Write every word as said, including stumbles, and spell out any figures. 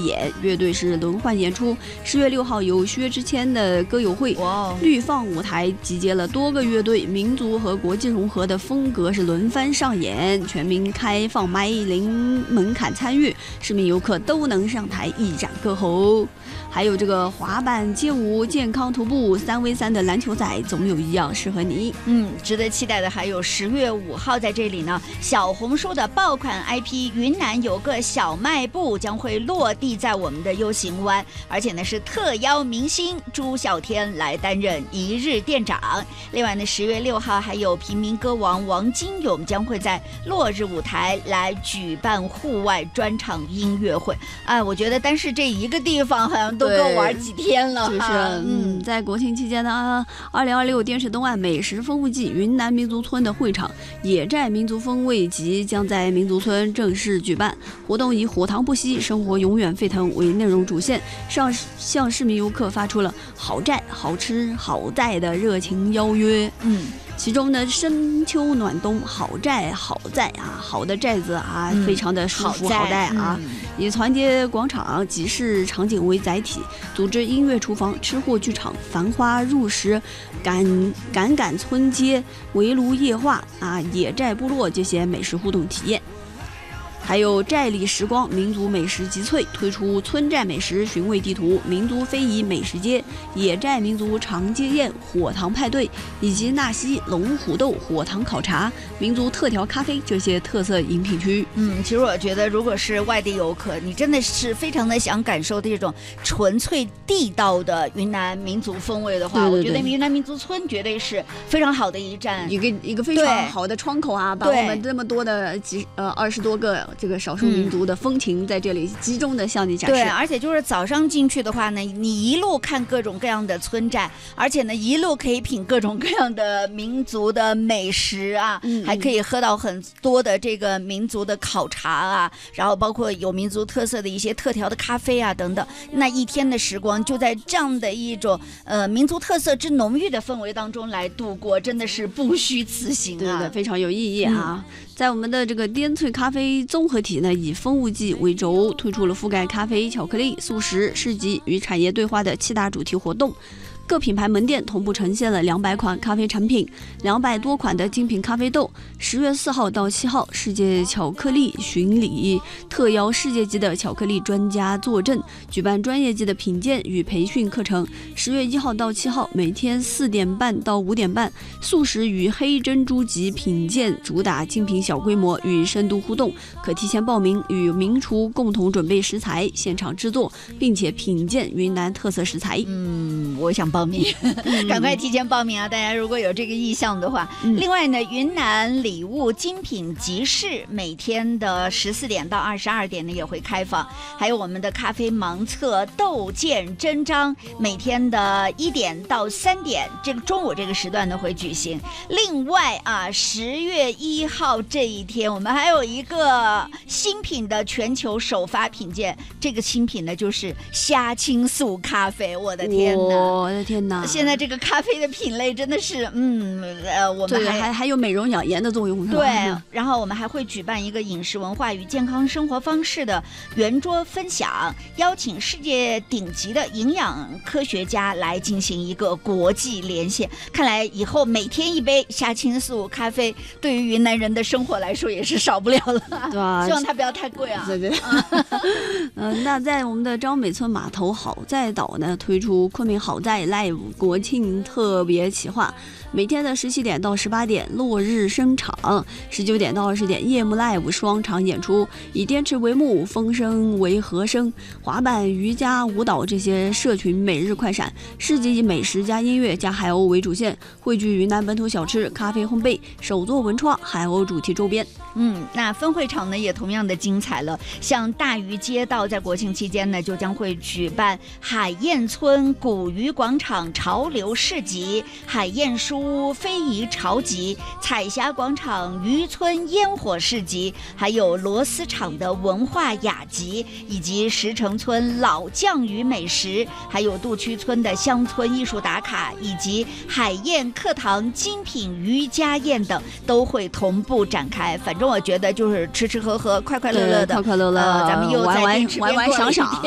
演，乐队是轮换演出。十月六号有薛之谦的歌友会， 哇， 绿放舞台集结了多个乐队，民族和国际融合的风格是轮番上演，全民开放麦，零门槛参与，市民游客都能上台一展歌喉。还有这个滑板、街舞、健康徒步、三 v 三的篮球仔，总有一样适合你。 嗯，值得期待的还有十月五号在这里呢，小红书的爆款 I P 云南有个小卖部将会落地在我们的 U 型湾，而且呢是特邀明星朱孝天来担任一日店长。另外呢，十月六号还有平民歌王王金勇将会在落日舞台来举办户外专场音乐会。哎，我觉得单是这一个地方好像都够玩几天了。 就是嗯，在国庆期间呢，二零二六滇池东岸美食丰富季云南民族村的会场野寨民族风味集将在民族村正式举办。活动以火糖不息，生活永远沸腾为内容主线，上向市民游客发出了好寨、好吃、好在的热情邀约。 嗯。 其中呢，深秋暖冬，好寨好在啊，好的寨子啊，嗯、非常的舒服，好在啊，嗯、以团结广场集市场景为载体，组织音乐厨房、吃货剧场、繁花入食、赶赶赶村街、围炉夜话啊、野寨部落这些美食互动体验。还有寨里时光民族美食集萃，推出村寨美食寻味地图、民族非遗美食街、野寨民族长街宴、火塘派对，以及纳西龙虎斗、火塘烤茶、民族特调咖啡这些特色饮品区。 嗯，其实我觉得，如果是外地游客，你真的是非常的想感受这种纯粹地道的云南民族风味的话， 对对对， 我觉得云南民族村绝对是非常好的一站， 一个一个非常好的窗口啊，把我们这么多的几呃二十多个。这个少数民族的风情在这里集中的向你展示。 对，而且就是早上进去的话呢，你一路看各种各样的村寨，而且呢一路可以品各种各样的民族的美食啊，嗯、还可以喝到很多的这个民族的烤茶啊，然后包括有民族特色的一些特调的咖啡啊等等。那一天的时光就在这样的一种呃民族特色之浓郁的氛围当中来度过，真的是不虚此行啊！ 对的，非常有意义啊。嗯，在我们的这个滇萃咖啡综合体呢，以风物季为轴，推出了覆盖咖啡、巧克力、素食、市集与产业对话的七大主题活动。各品牌门店同步呈现了两百款咖啡产品，两百多款的精品咖啡豆。十月四号到七号，世界巧克力巡礼，特邀世界级的巧克力专家坐镇，举办专业级的品鉴与培训课程。十月一号到七号，每天四点半到五点半，素食与黑珍珠级品鉴，主打精品小规模与深度互动，可提前报名，与名厨共同准备食材，现场制作，并且品鉴云南特色食材。 嗯，我想报名，赶快提前报名啊！大家如果有这个意向的话，嗯、另外呢，云南礼物精品集市每天的十四点到二十二点呢也会开放，还有我们的咖啡盲测、豆鉴真章，每天的一点到三点，这个中午这个时段呢会举行。另外啊，十月一号这一天，我们还有一个新品的全球首发品鉴，这个新品呢就是虾青素咖啡，我的天哪！ 我的天哪！ 现在这个咖啡的品类真的是，嗯，呃，我们还还还有美容养颜的作用。 对，然后我们还会举办一个饮食文化与健康生活方式的圆桌分享，邀请世界顶级的营养科学家来进行一个国际连线。看来以后每天一杯虾青素咖啡，对于云南人的生活来说也是少不了了。 对啊， 希望它不要太贵啊。 对对。嗯、呃，那在我们的张美村码头好在岛呢，推出昆明好在 Live 国庆特别企划，每天的十七点到十八点落日声场，十九点到二十点夜幕 Live 双场演出，以滇池为幕，风声为和声，滑板、瑜伽、舞蹈这些社群每日快闪，市集以美食加音乐加海鸥为主线，汇聚云南本土小吃、咖啡烘焙、手作文创、海鸥主题周边。 嗯，那分会场呢也同样的精彩了，像大鱼街道在国庆期间呢就将会举办海燕村古渔广场潮流市集、海燕书屋非遗潮集、彩霞广场渔村烟火市集，还有螺丝厂的文化雅集，以及石城村老酱鱼美食，还有杜区村的乡村艺术打卡，以及海燕课堂精品瑜伽宴等都会同步展开。反正我觉得就是吃吃喝喝快快乐乐的， 快快乐乐、 呃、咱们又在玩玩玩玩赏赏